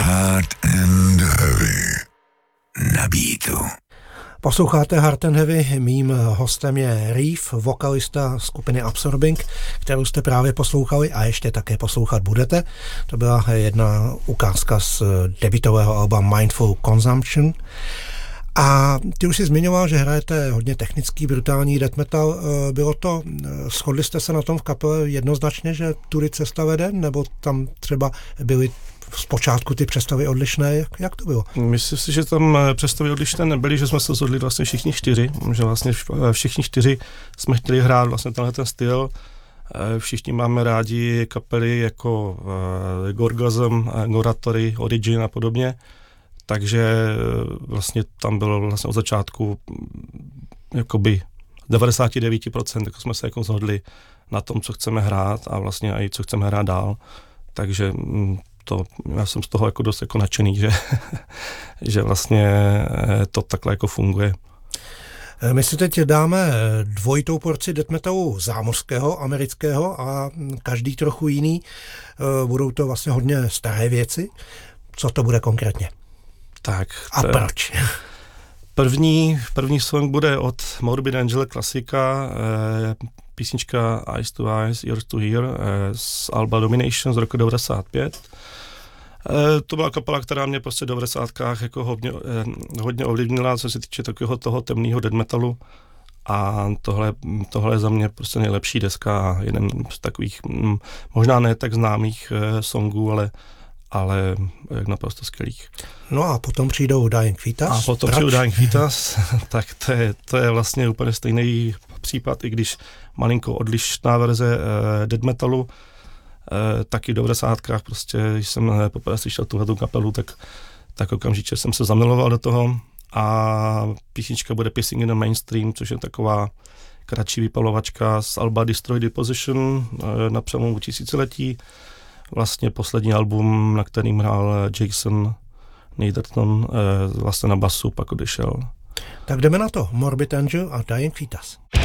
Hard and Heavy na beatu. Posloucháte Hard and Heavy, mým hostem je Reeve, vokalista skupiny Absorbing, kterou jste právě poslouchali a ještě také poslouchat budete. To byla jedna ukázka z debutového alba Mindful Consumption. A ty už jsi zmiňoval, že hrajete hodně technický, brutální death metal. Bylo to, shodli jste se na tom v kapele jednoznačně, že tudy cesta vede, nebo tam třeba byly zpočátku ty představy odlišné? Jak to bylo? Myslím si, že tam představy odlišné nebyly, že jsme se shodli vlastně všichni čtyři, že vlastně všichni čtyři jsme chtěli hrát vlastně tenhle ten styl. Všichni máme rádi kapely jako Gorgasm, Goratory, Origin a podobně. Takže vlastně tam bylo vlastně od začátku jakoby 99%, jako jsme se jako shodli na tom, co chceme hrát a vlastně i co chceme hrát dál. Takže já jsem z toho jako dost jako nadšený, že vlastně to takhle jako funguje. My si teď dáme dvojitou porci death metalu zámořského, amerického a každý trochu jiný. Budou to vlastně hodně staré věci. Co to bude konkrétně? Tak. A proč? První song bude od Morbid Angel, klasika, písnička Eyes to Eyes, Ears to Hear z alba Domination z roku 95. To byla kapela, která mě prostě v 90kách jako hodně ovlivnila, co se týče takového toho temného death metalu. A tohle je za mě prostě nejlepší deska a jeden z takových možná ne tak známých songů, ale jak naprosto skvělých. No a potom přijdou Dying Fetus. A potom přijdou Dying Fetus, tak to je vlastně úplně stejný případ, i když malinko odlišná verze death metalu, taky v 90kách prostě, když jsem poprvé slyšel tuhletu kapelu, tak okamžitě jsem se zamiloval do toho a písnička bude Pissing in the Mainstream, což je taková kratší vypalovačka z alba Destroy Deposition na přelomu tisíciletí. Vlastně poslední album, na kterým hrál Jason Netherton, vlastně na basu pak odešel. Tak jdeme na to. Morbid Angel a Dying Fetus.